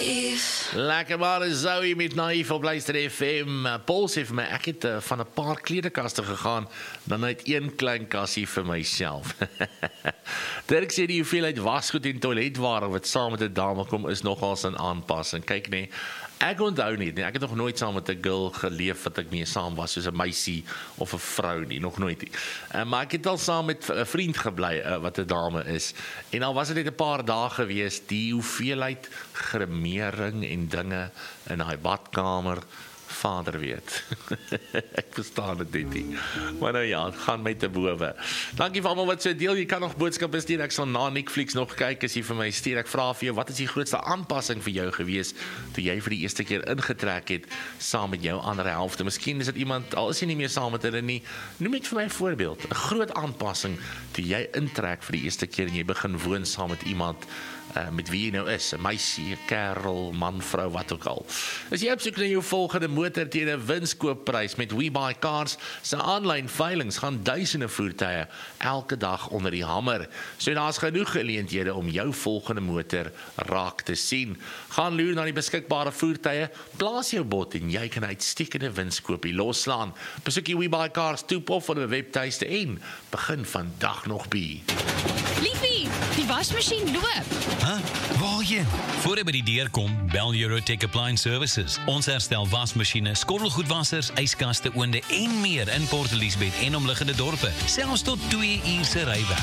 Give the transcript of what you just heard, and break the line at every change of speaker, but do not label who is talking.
Lekker maar Zoe met Naïef op Luister FM. Paul sê vir my, ek het van 'n paar kledekaste gegaan, dan uit een klein kassie vir myself. Dirk sê die hoeveelheid wasgoed en toiletware wat saam met 'n dame kom is nogals 'n aanpassing. Kyk nee, ek onthou nie, ek het nog nooit saam met 'n girl geleef wat ek mee saam was, soos 'n meisie of 'n vrou nie, nog nooit nie. Maar ek het al saam met 'n vriend gebly wat 'n dame is. En al was dit net 'n paar dae gewees, die hoeveelheid gremering en dinge in daai badkamer, Vader weet. Ek verstaan dit nie. Maar nou ja, gaan my te bowe. Dankie vir almal wat so deel. Jy kan nog boodskappe stuur. Ek sal na Netflix nog kyk as jy vir my stuur. Ek vra vir jou, wat is die grootste aanpassing vir jou gewees toe jy vir die eerste keer ingetrek het saam met jou ander helfte? Miskien is dit iemand, al is jy nie meer saam met hulle nie. Noem net vir my 'n voorbeeld. 'n Groot aanpassing toe jy intrek vir die eerste keer en jy begin woon saam met iemand met wie jy nou is, 'n meisie, 'n kerel, man, vrou, wat ook al. As jy op soek na jou volgende motor teen 'n winskoopprys met WeBuyCars, se aanlyn veilings gaan duisende voertuie elke dag onder die hamer. So daar's genoeg geleenthede om jou volgende motor raak te sien. Gaan loer na die beskikbare voertuie, plaas jou bod en jy kan uitstekende winskoopie loslaan. Besoek die WeBuyCars toep of hulle webtuiste en begin vandag nog by.
Liefie, die wasmasjien loop.
Waarheen? Voor jy by die deur kom, bel Eurotech Appliance Services. Ons herstel wasmasjiene, skottelgoedwassers, yskaste, oonde en meer in Port Elizabeth en omliggende dorpe. Selfs tot 2 uur se rywerk.